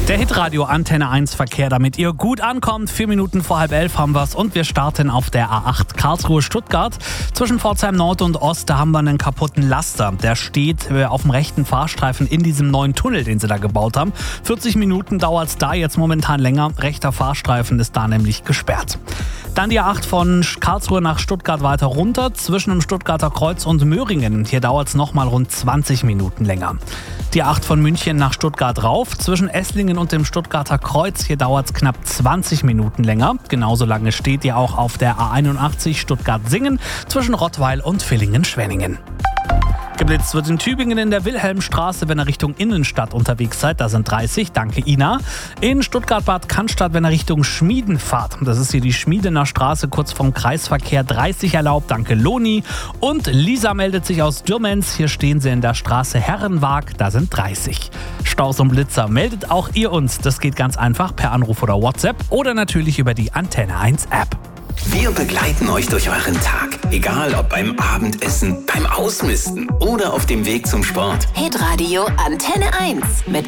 Der Hitradio Antenne 1 Verkehr, damit ihr gut ankommt. 4 Minuten vor 10:30 haben wir's und wir starten auf der A8 Karlsruhe-Stuttgart. Zwischen Pforzheim Nord und Ost, da haben wir einen kaputten Laster. Der steht auf dem rechten Fahrstreifen in diesem neuen Tunnel, den sie da gebaut haben. 40 Minuten dauert's da, jetzt momentan länger. Rechter Fahrstreifen ist da nämlich gesperrt. Dann die A8 von Karlsruhe nach Stuttgart weiter runter, zwischen dem Stuttgarter Kreuz und Möhringen. Hier dauert es nochmal rund 20 Minuten länger. Die A8 von München nach Stuttgart rauf, zwischen Esslingen und dem Stuttgarter Kreuz. Hier dauert es knapp 20 Minuten länger. Genauso lange steht ihr auch auf der A81 Stuttgart-Singen zwischen Rottweil und Villingen-Schwenningen. Geblitzt wird in Tübingen in der Wilhelmstraße, wenn ihr Richtung Innenstadt unterwegs seid. Da sind 30, danke Ina. In Stuttgart-Bad Cannstatt, wenn ihr Richtung Schmieden fahrt. Das ist hier die Schmiedener Straße, kurz vom Kreisverkehr 30 erlaubt, danke Loni. Und Lisa meldet sich aus Dürmenz. Hier stehen sie in der Straße Herrenwag, da sind 30. Staus und Blitzer, meldet auch ihr uns. Das geht ganz einfach per Anruf oder WhatsApp oder natürlich über die Antenne 1 App. Wir begleiten euch durch euren Tag. Egal ob beim Abendessen, beim Ausmisten oder auf dem Weg zum Sport. Hitradio Antenne 1 mit